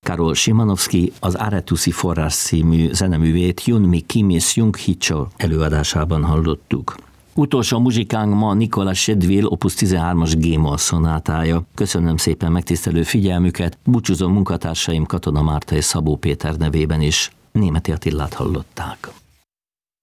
Karol Szymanowski az Aretusi forrás című zeneművét Junmi Kim és Jung Hicho előadásában hallottuk. Utolsó muzsikánk ma Nicola Shedville opus 13-as G-moll szonátája. Köszönöm szépen megtisztelő figyelmüket, búcsúzom munkatársaim Katona Márta és Szabó Péter nevében is. Németi Attilát hallották.